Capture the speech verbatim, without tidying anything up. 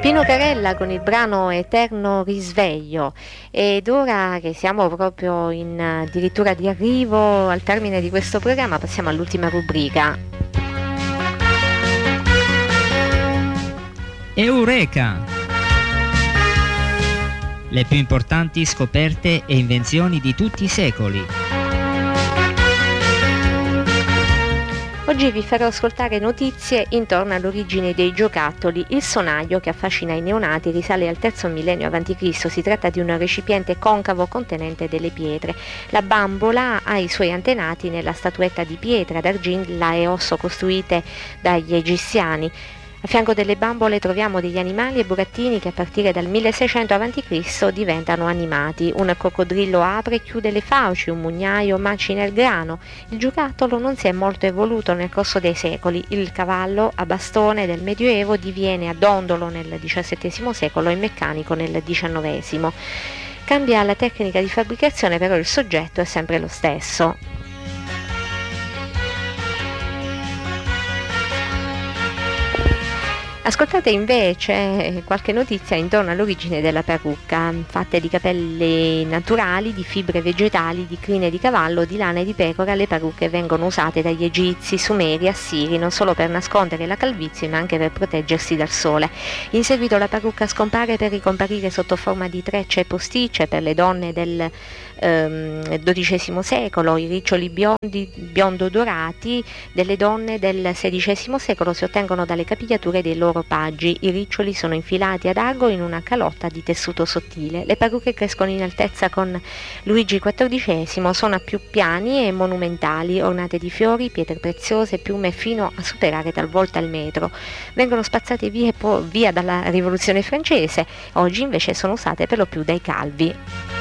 Pino Carella con il brano Eterno Risveglio. Ed ora che siamo proprio in addirittura di arrivo al termine di questo programma, passiamo all'ultima rubrica. Eureka! Le più importanti scoperte e invenzioni di tutti i secoli. Oggi vi farò ascoltare notizie intorno all'origine dei giocattoli. Il sonaglio che affascina i neonati risale al terzo millennio avanti Cristo. Si tratta di un recipiente concavo contenente delle pietre. La bambola ha i suoi antenati nella statuetta di pietra, d'argilla e osso costruite dagli egiziani. A fianco delle bambole troviamo degli animali e burattini che a partire dal milleseicento avanti Cristo diventano animati. Un coccodrillo apre e chiude le fauci, un mugnaio macina il grano. Il giocattolo non si è molto evoluto nel corso dei secoli. Il cavallo a bastone del Medioevo diviene a dondolo nel diciassettesimo secolo e meccanico nel diciannovesimo. Cambia la tecnica di fabbricazione, però il soggetto è sempre lo stesso. Ascoltate invece qualche notizia intorno all'origine della parrucca, fatte di capelli naturali, di fibre vegetali, di crine di cavallo, di lana e di pecora. Le parrucche vengono usate dagli egizi, sumeri, assiri, non solo per nascondere la calvizie ma anche per proteggersi dal sole. In seguito la parrucca scompare per ricomparire sotto forma di trecce e posticce per le donne del ehm, dodicesimo secolo. I riccioli biondi, biondo dorati delle donne del sedicesimo secolo si ottengono dalle capigliature dei loro paggi. I riccioli sono infilati ad ago in una calotta di tessuto sottile. Le parrucche crescono in altezza con Luigi quattordicesimo, sono a più piani e monumentali, ornate di fiori, pietre preziose, piume fino a superare talvolta il metro. Vengono spazzate via, via dalla rivoluzione francese, oggi invece sono usate per lo più dai calvi.